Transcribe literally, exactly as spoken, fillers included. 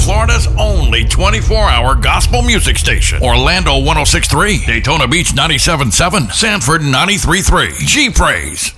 Florida's only twenty-four hour gospel music station. Orlando one oh six point three, Daytona Beach ninety-seven point seven, Sanford ninety-three point three. G-Praise.